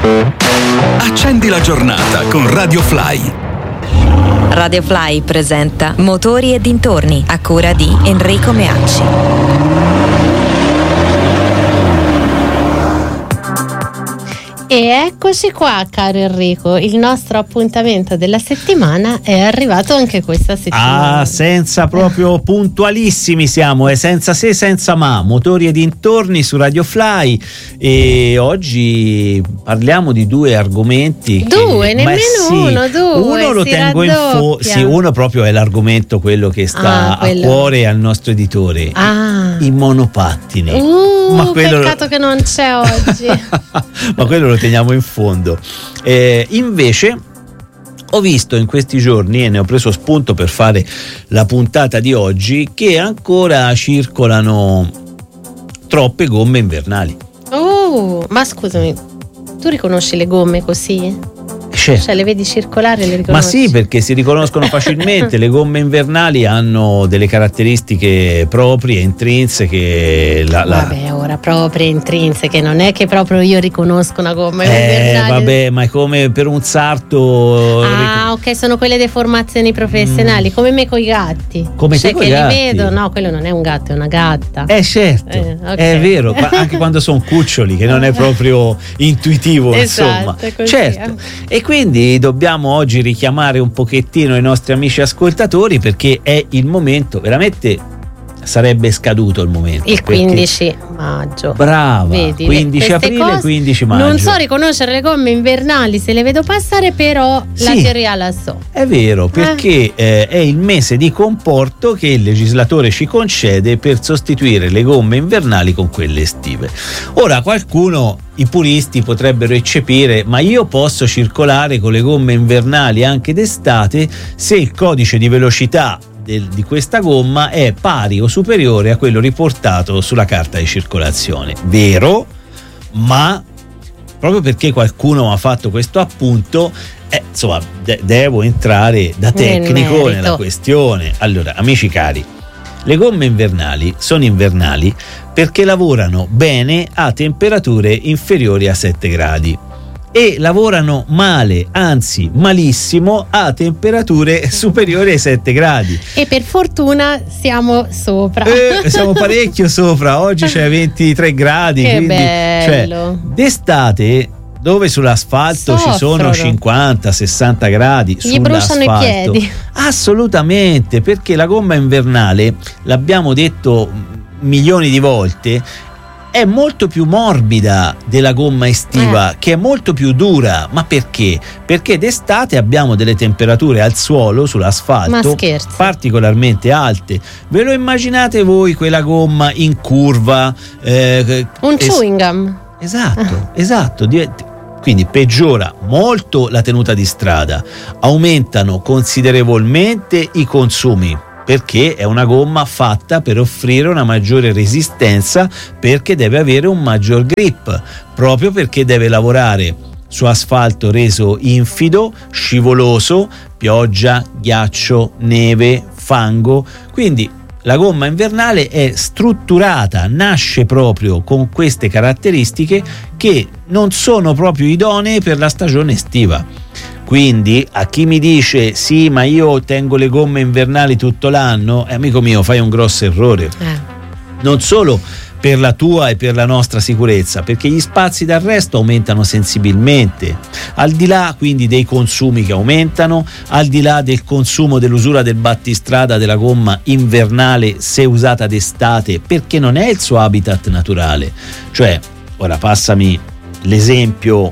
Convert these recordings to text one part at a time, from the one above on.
Accendi la giornata con Radio Fly. Radio Fly presenta Motori e dintorni, a cura di Enrico Meacci. E eccoci qua, caro Enrico, il nostro appuntamento della settimana è arrivato anche questa settimana. Senza proprio puntualissimi siamo, senza se senza ma, Motori e dintorni su Radio Fly, e oggi parliamo di due argomenti. Uno lo tengo in sì, uno proprio è l'argomento quello che sta a cuore al nostro editore, i monopattini. Ma peccato che non c'è oggi. Ma quello lo teniamo in fondo. Invece ho visto in questi giorni, e ne ho preso spunto per fare la puntata di oggi, che ancora circolano troppe gomme invernali. Ma scusami, tu riconosci le gomme così? Certo. Cioè le vedi circolare e le riconosci? Ma sì, perché si riconoscono facilmente. Le gomme invernali hanno delle caratteristiche proprie, intrinseche. Vabbè, ora proprie, intrinseche, non è che proprio io riconosco una gomma invernale. Vabbè, ma è come per un sarto. Ok, sono quelle deformazioni professionali, come me coi gatti. Come te coi gatti? Li vedo, no, quello non è un gatto, è una gatta. Certo, okay. È vero, anche quando sono cuccioli, che non è proprio intuitivo, insomma. Così, certo. E quindi dobbiamo oggi richiamare un pochettino i nostri amici ascoltatori, perché è il momento, veramente sarebbe scaduto il momento. Il 15 maggio. Brava, vedi, 15 aprile, 15 maggio. Non so riconoscere le gomme invernali se le vedo passare, però la teoria la so. È vero, perché è il mese di comporto che il legislatore ci concede per sostituire le gomme invernali con quelle estive. Ora qualcuno, i puristi, potrebbero eccepire: ma io posso circolare con le gomme invernali anche d'estate se il codice di velocità di questa gomma è pari o superiore a quello riportato sulla carta di circolazione. Vero, ma proprio perché qualcuno mi ha fatto questo appunto, insomma, devo entrare da tecnico nella questione. Allora, amici cari, le gomme invernali sono invernali perché lavorano bene a temperature inferiori a 7 gradi. E lavorano male, anzi malissimo, a temperature superiori ai 7 gradi. E per fortuna siamo sopra. Siamo parecchio sopra, oggi c'è 23 gradi. Che quindi, bello. D'estate, dove sull'asfalto ci sono 50-60 gradi, gli bruciano i piedi. Assolutamente, perché la gomma invernale, l'abbiamo detto milioni di volte, è molto più morbida della gomma estiva, che è molto più dura. Ma perché? Perché d'estate abbiamo delle temperature al suolo, sull'asfalto, particolarmente alte. Ve lo immaginate voi quella gomma in curva? Un chewing gum. Esatto. Quindi peggiora molto la tenuta di strada, aumentano considerevolmente i consumi, perché è una gomma fatta per offrire una maggiore resistenza, perché deve avere un maggior grip, proprio perché deve lavorare su asfalto reso infido, scivoloso, pioggia, ghiaccio, neve, fango. Quindi la gomma invernale è strutturata, nasce proprio con queste caratteristiche che non sono proprio idonee per la stagione estiva. Quindi a chi mi dice sì, ma io tengo le gomme invernali tutto l'anno, amico mio, fai un grosso errore. Non solo per la tua e per la nostra sicurezza, perché gli spazi d'arresto aumentano sensibilmente, al di là quindi dei consumi che aumentano, al di là del consumo, dell'usura del battistrada della gomma invernale se usata d'estate, perché non è il suo habitat naturale. Cioè, ora passami l'esempio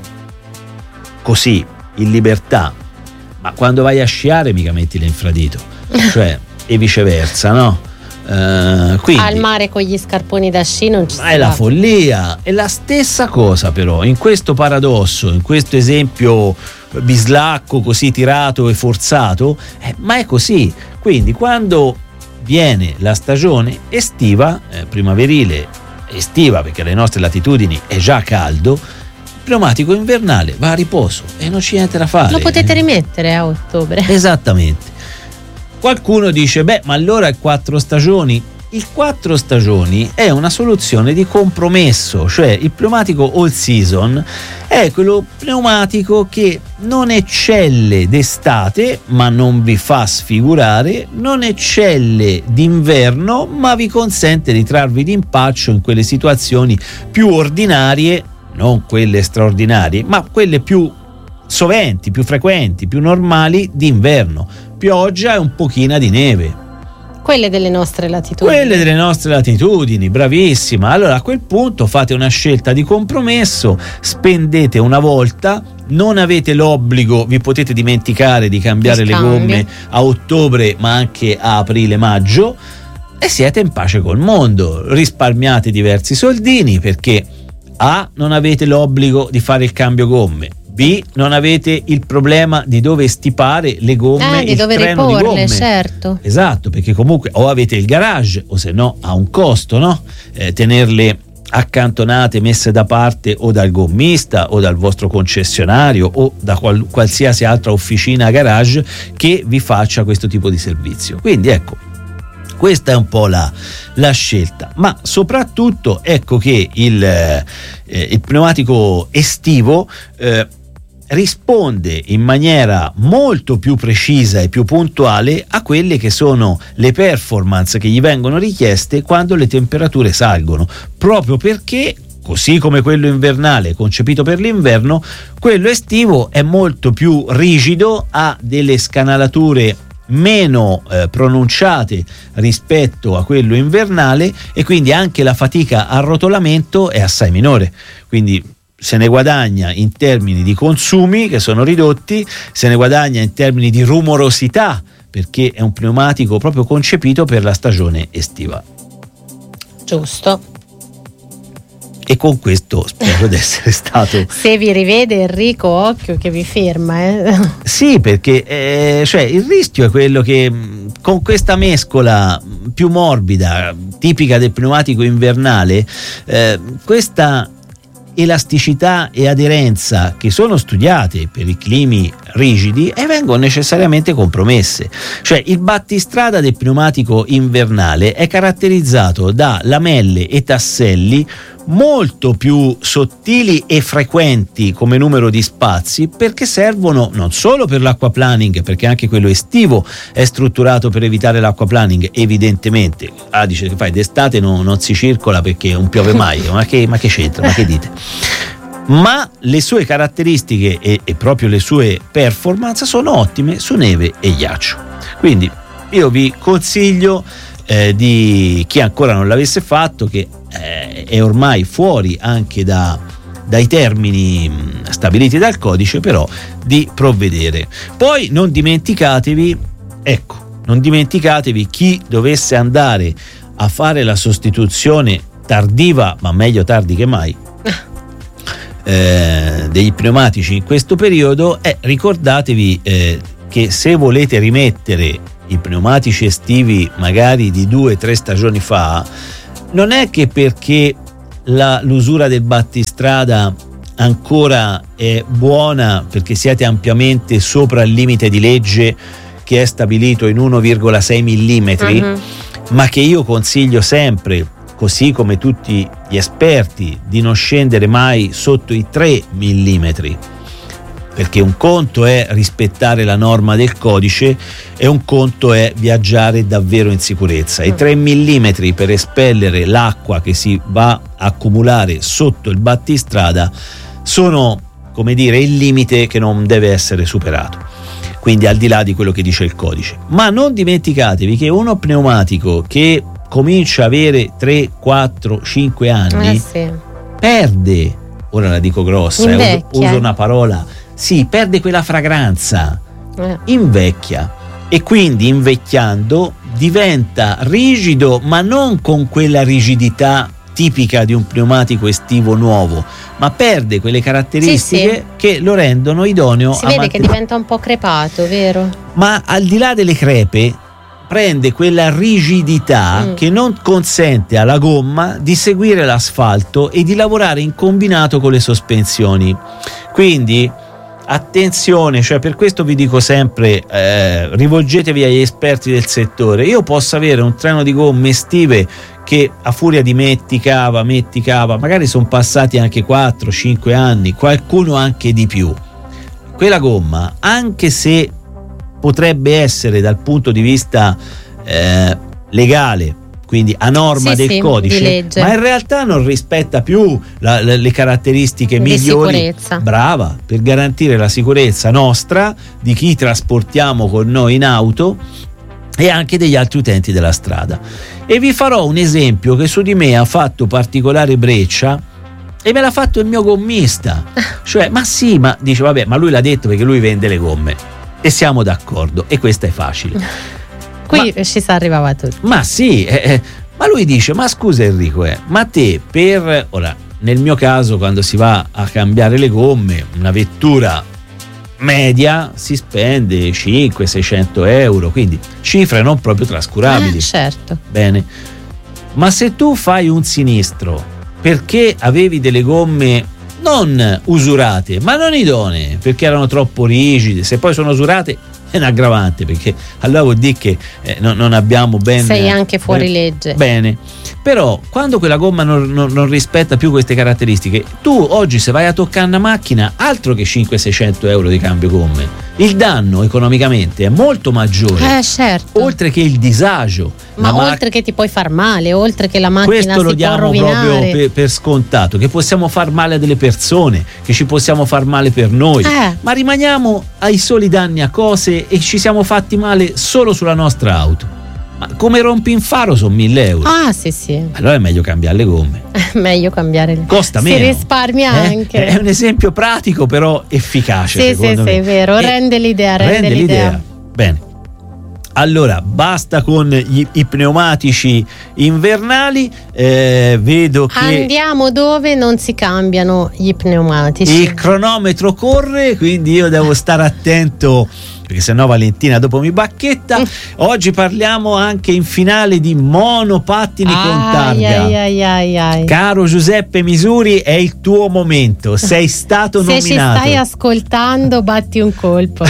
così in libertà, ma quando vai a sciare mica metti l'infradito, cioè, e viceversa, no? Quindi, al mare con gli scarponi da sci non ci sta. È la follia. È la stessa cosa, però, in questo paradosso, in questo esempio bislacco, così tirato e forzato, ma è così. Quindi quando viene la stagione estiva, primaverile, estiva, perché alle nostre latitudini è già caldo, pneumatico invernale va a riposo e non c'è niente da fare. Lo potete rimettere a ottobre. Esattamente. Qualcuno dice: beh, ma allora è 4 stagioni. il 4 stagioni è una soluzione di compromesso, cioè il pneumatico all season è quello pneumatico che non eccelle d'estate ma non vi fa sfigurare, non eccelle d'inverno ma vi consente di trarvi d'impaccio in quelle situazioni più ordinarie, non quelle straordinarie, ma quelle più soventi, più frequenti, più normali d'inverno, pioggia e un pochino di neve. Quelle delle nostre latitudini. Quelle delle nostre latitudini, bravissima. Allora a quel punto fate una scelta di compromesso, spendete una volta, non avete l'obbligo, vi potete dimenticare di cambiare le gomme a ottobre ma anche a aprile-maggio e siete in pace col mondo, risparmiate diversi soldini perché A, non avete l'obbligo di fare il cambio gomme, B, non avete il problema di dove stipare le gomme, di il dove treno riporle, di gomme. certo. Esatto, perché comunque o avete il garage o se no ha un costo, no? Tenerle accantonate, messe da parte o dal gommista o dal vostro concessionario o da qualsiasi altra officina garage che vi faccia questo tipo di servizio. Quindi ecco, questa è un po' la scelta, ma soprattutto ecco che il pneumatico estivo risponde in maniera molto più precisa e più puntuale a quelle che sono le performance che gli vengono richieste quando le temperature salgono, proprio perché così come quello invernale concepito per l'inverno, quello estivo è molto più rigido, ha delle scanalature meno pronunciate rispetto a quello invernale e quindi anche la fatica a rotolamento è assai minore, quindi se ne guadagna in termini di consumi che sono ridotti, se ne guadagna in termini di rumorosità perché è un pneumatico proprio concepito per la stagione estiva. Giusto. E con questo spero di essere stato. Se vi rivede Enrico, occhio che vi ferma. Sì, perché cioè il rischio è quello che con questa mescola più morbida, tipica del pneumatico invernale, questa elasticità e aderenza che sono studiate per i climi rigidi e vengono necessariamente compromesse. Cioè il battistrada del pneumatico invernale è caratterizzato da lamelle e tasselli molto più sottili e frequenti come numero di spazi, perché servono non solo per l'acquaplaning, perché anche quello estivo è strutturato per evitare l'acquaplaning, evidentemente. Dice che fai d'estate non si circola perché non piove mai, ma che c'entra, ma che dite? Ma le sue caratteristiche e proprio le sue performance sono ottime su neve e ghiaccio. Quindi io vi consiglio di chi ancora non l'avesse fatto, che è ormai fuori anche dai termini stabiliti dal codice, però di provvedere. Poi non dimenticatevi chi dovesse andare a fare la sostituzione tardiva, ma meglio tardi che mai, degli pneumatici in questo periodo, ricordatevi che se volete rimettere i pneumatici estivi magari di 2-3 stagioni fa, non è che perché l'usura del battistrada ancora è buona, perché siete ampiamente sopra il limite di legge che è stabilito in 1,6 mm, ma che io consiglio sempre, così come tutti gli esperti, di non scendere mai sotto i 3 mm, perché un conto è rispettare la norma del codice e un conto è viaggiare davvero in sicurezza. I 3 mm per espellere l'acqua che si va a accumulare sotto il battistrada sono, come dire, il limite che non deve essere superato, quindi al di là di quello che dice il codice. Ma non dimenticatevi che uno pneumatico che comincia a avere 3, 4, 5 anni perde, ora la dico grossa, uso una parola, sì, perde quella fragranza, invecchia, e quindi invecchiando diventa rigido, ma non con quella rigidità tipica di un pneumatico estivo nuovo, ma perde quelle caratteristiche che lo rendono idoneo si vede che diventa un po' crepato, vero? Ma al di là delle crepe prende quella rigidità che non consente alla gomma di seguire l'asfalto e di lavorare in combinato con le sospensioni. Quindi attenzione, cioè per questo vi dico sempre rivolgetevi agli esperti del settore. Io posso avere un treno di gomme estive che a furia di metti cava, magari sono passati anche 4-5 anni, qualcuno anche di più. Quella gomma, anche se potrebbe essere dal punto di vista legale, quindi a norma del codice, ma in realtà non rispetta più le caratteristiche migliori, sicurezza. Brava, per garantire la sicurezza nostra, di chi trasportiamo con noi in auto e anche degli altri utenti della strada. E vi farò un esempio che su di me ha fatto particolare breccia e me l'ha fatto il mio gommista. Cioè, ma sì, ma dice vabbè, ma lui l'ha detto perché lui vende le gomme e siamo d'accordo, e questa è facile. Qui ci si arrivava tutti. Ma sì, ma lui dice, ma scusa Enrico, ma te ora, nel mio caso, quando si va a cambiare le gomme, una vettura media si spende 500-600 euro, quindi cifre non proprio trascurabili. Certo. Bene, ma se tu fai un sinistro perché avevi delle gomme non usurate, ma non idonee, perché erano troppo rigide, se poi sono usurate è un aggravante, perché allora vuol dire che non abbiamo ben... Sei anche fuori legge. Bene, però quando quella gomma non rispetta più queste caratteristiche, tu oggi se vai a toccare una macchina, altro che 500-600 euro di cambio gomme, il danno economicamente è molto maggiore, certo. Oltre che il disagio, ma oltre che ti puoi far male, oltre che la macchina questo si lo diamo può rovinare. proprio per scontato, che possiamo far male a delle persone, che ci possiamo far male per noi, ma rimaniamo ai soli danni a cose e ci siamo fatti male solo sulla nostra auto. Ma come rompi in faro sono 1.000 euro. Sì. Allora è meglio cambiare le gomme. Meglio cambiare le gomme. Costa meno. Si risparmia anche. È un esempio pratico però efficace. Sì, è vero. Rende l'idea. Bene. Allora, basta con i pneumatici invernali. Vedo che andiamo dove non si cambiano gli pneumatici. Il cronometro corre, quindi io devo stare attento, perché sennò Valentina dopo mi bacchetta. Oggi parliamo anche in finale di monopattini con targa. Caro Giuseppe Misuri, è il tuo momento, sei stato nominato. Se ci stai ascoltando, batti un colpo.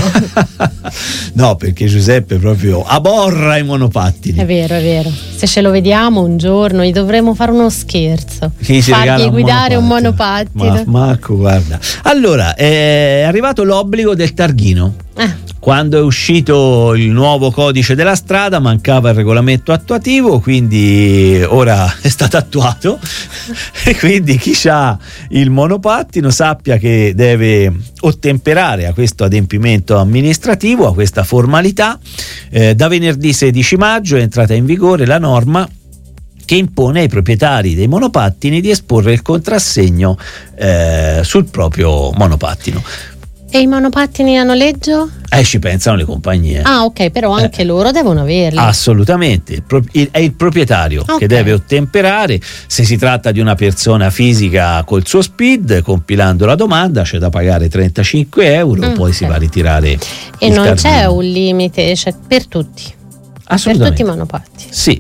No, perché Giuseppe proprio aborra i monopattini. È vero. Se ce lo vediamo un giorno gli dovremmo fare uno scherzo, fargli guidare un monopattino. Marco, guarda. Allora, è arrivato l'obbligo del targhino. Quando è uscito il nuovo codice della strada mancava il regolamento attuativo, quindi ora è stato attuato e quindi chi ha il monopattino sappia che deve ottemperare a questo adempimento amministrativo, a questa formalità. Da venerdì 16 maggio è entrata in vigore la norma che impone ai proprietari dei monopattini di esporre il contrassegno sul proprio monopattino. E i monopattini a noleggio? Ci pensano le compagnie. Ok, però anche loro devono averli. Assolutamente, è il proprietario che deve ottemperare. Se si tratta di una persona fisica col suo SPID, compilando la domanda c'è da pagare 35 euro, poi si va a ritirare. E non c'è un limite, cioè per tutti. Per tutti i monopattini. Sì,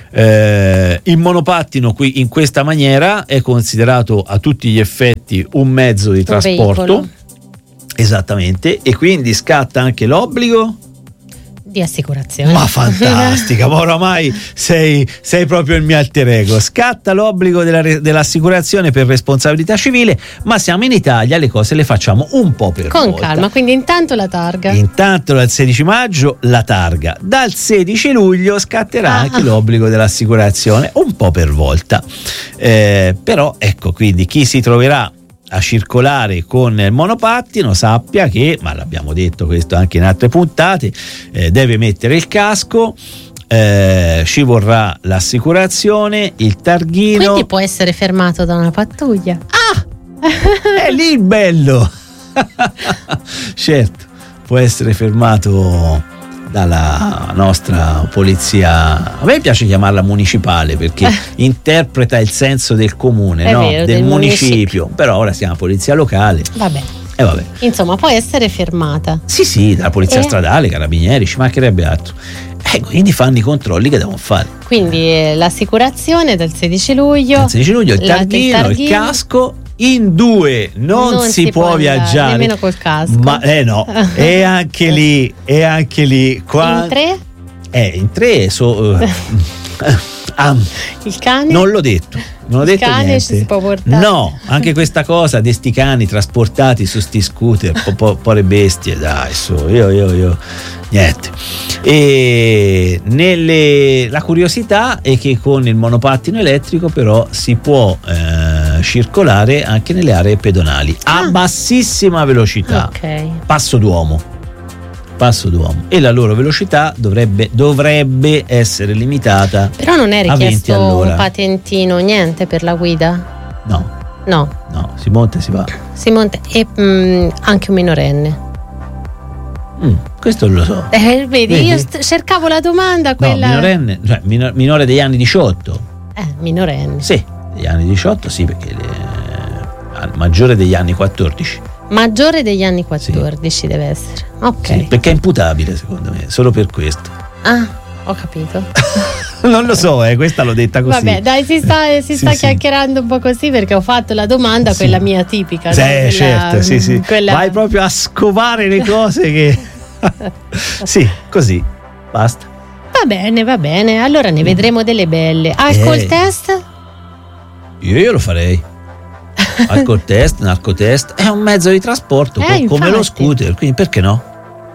il monopattino qui in questa maniera è considerato a tutti gli effetti un mezzo di trasporto. Veicolo. Esattamente, e quindi scatta anche l'obbligo di assicurazione. Ma fantastica, ma oramai sei proprio il mio alter ego. Scatta l'obbligo dell'assicurazione per responsabilità civile, ma siamo in Italia, le cose le facciamo un po' per volta. Con calma, quindi intanto la targa. Intanto dal 16 maggio la targa, dal 16 luglio scatterà anche l'obbligo dell'assicurazione, un po' per volta. Però ecco, quindi chi si troverà a circolare con il monopattino sappia che, ma l'abbiamo detto questo anche in altre puntate, deve mettere il casco, ci vorrà l'assicurazione, il targhino. Quindi può essere fermato da una pattuglia. È lì il bello. Certo, può essere fermato dalla nostra polizia, a me piace chiamarla municipale perché interpreta il senso del comune, no? Vero, del municipio, però ora si chiama polizia locale. Vabbè. Insomma, può essere fermata. Sì, dalla polizia stradale, carabinieri, ci mancherebbe altro. Quindi fanno i controlli che devono fare. Quindi l'assicurazione dal 16 luglio. Il targhino, il casco in 2 non si può viaggiare, nemmeno col casco. Ma no, e anche lì in 3? In 3 il cane? Non l'ho detto. Non ho il detto cane niente. ci si può portare. No, anche questa cosa di sti cani trasportati su sti scooter, po' le bestie, dai, io niente. E la curiosità è che con il monopattino elettrico però si può circolare anche nelle aree pedonali a bassissima velocità. Ok. Passo d'uomo, e la loro velocità dovrebbe essere limitata. Però non è a 20 richiesto all'ora. un patentino, niente per la guida? No, si monta e si va. Si monta e anche un minorenne. Questo lo so. Vedi? Io cercavo la domanda quella. No, minorenne, cioè minore degli anni 18. Minorenne. Sì, degli anni 18 sì, perché maggiore degli anni 14. Maggiore degli anni 14 deve essere. Ok. Sì, perché è imputabile secondo me, solo per questo. Ho capito. Non lo so, questa l'ho detta così. Vabbè, dai, si sta chiacchierando un po' così perché ho fatto la domanda, quella mia tipica. Sì, no? certo, sì. Quella... Vai proprio a scovare le cose che... Sì, così, basta. Va bene, allora ne vedremo delle belle. Alcol test? Io lo farei. Alcol test, narcotest, è un mezzo di trasporto come lo scooter, quindi perché no?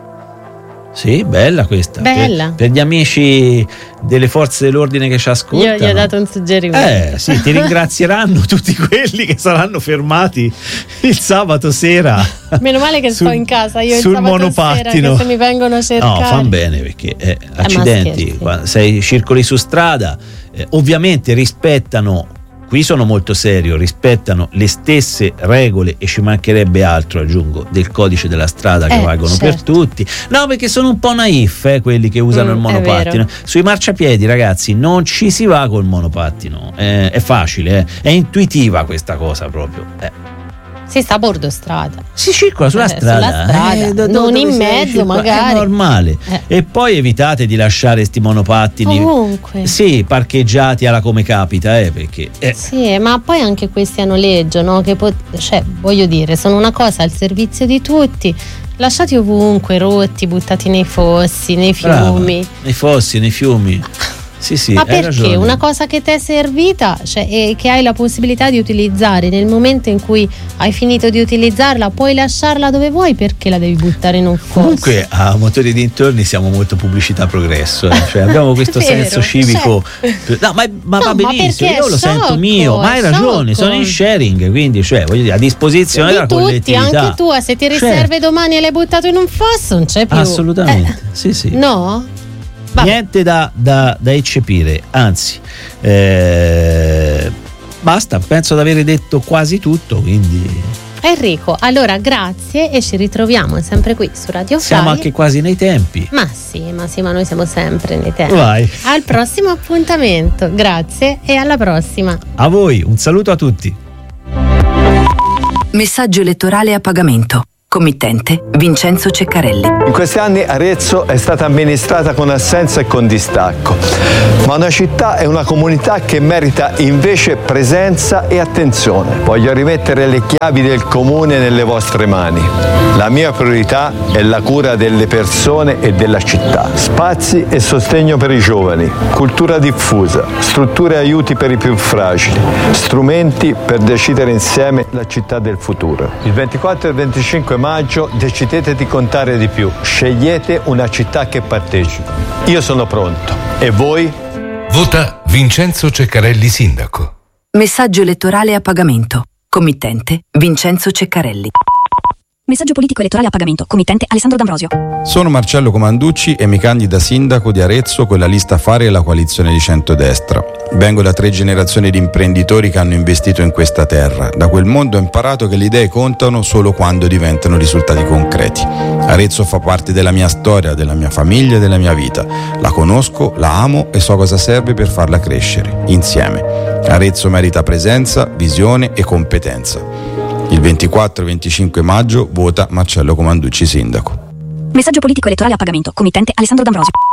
Sì, bella questa. Bella. Per gli amici delle forze dell'ordine che ci ascoltano. Io gli ho dato un suggerimento. Sì, ti ringrazieranno tutti quelli che saranno fermati il sabato sera. Meno male che sto in casa io sul il sabato monopattino. Sera, che se mi vengono a cercare. No, fan bene perché accidenti, quando circoli su strada, ovviamente rispettano. Qui sono molto serio, rispettano le stesse regole e ci mancherebbe altro, aggiungo, del codice della strada che valgono per tutti. No, perché sono un po' naif quelli che usano il monopattino. Sui marciapiedi, ragazzi, non ci si va col monopattino. È facile, è intuitiva questa cosa proprio. Si sta a bordo strada. Si circola sulla strada. Non in mezzo, magari. È normale. E poi evitate di lasciare sti monopattini ovunque. Sì, parcheggiati alla come capita, perché Sì, ma poi anche questi a noleggio, no? Che voglio dire, sono una cosa al servizio di tutti. Lasciati ovunque, rotti, buttati nei fossi, nei fiumi. Nei fossi, nei fiumi. Sì, ma perché ragione. Una cosa che ti è servita, e che hai la possibilità di utilizzare nel momento in cui hai finito di utilizzarla, puoi lasciarla dove vuoi, perché la devi buttare in un fosso? Comunque a Motori e dintorni siamo molto pubblicità progresso, cioè abbiamo questo senso civico. No, ma va benissimo, io lo sento mio, ma hai ragione, sono in sharing, quindi voglio dire, a disposizione della collettività. Anche tu, se ti riserve domani e l'hai buttato in un fosso, non c'è più. Assolutamente, sì. No? Niente da eccepire, anzi basta, penso di aver detto quasi tutto, quindi Enrico, allora grazie e ci ritroviamo sempre qui su Radio Fly. Siamo anche quasi nei tempi. Ma noi siamo sempre nei tempi. Vai. Al prossimo appuntamento, grazie e alla prossima. A voi, un saluto a tutti. Messaggio elettorale a pagamento. Committente Vincenzo Ceccarelli. In questi anni Arezzo è stata amministrata con assenza e con distacco, ma una città e una comunità che merita invece presenza e attenzione. Voglio rimettere le chiavi del comune nelle vostre mani. La mia priorità è la cura delle persone e della città. Spazi e sostegno per i giovani, cultura diffusa, strutture e aiuti per i più fragili, strumenti per decidere insieme la città del futuro. Il 24 e il 25 maggio decidete di contare di più. Scegliete una città che partecipa. Io sono pronto. E voi? Vota Vincenzo Ceccarelli sindaco. Messaggio elettorale a pagamento. Committente Vincenzo Ceccarelli. Messaggio politico elettorale a pagamento. Committente Alessandro D'Ambrosio. Sono Marcello Comanducci e mi candido a sindaco di Arezzo con la lista Fare e la coalizione di centrodestra. Vengo da 3 generazioni di imprenditori che hanno investito in questa terra. Da quel mondo ho imparato che le idee contano solo quando diventano risultati concreti. Arezzo fa parte della mia storia, della mia famiglia e della mia vita. La conosco, la amo e so cosa serve per farla crescere, insieme. Arezzo merita presenza, visione e competenza. Il 24 e 25 maggio vota Marcello Comanducci sindaco. Messaggio politico elettorale a pagamento. Committente Alessandro D'Ambrosio.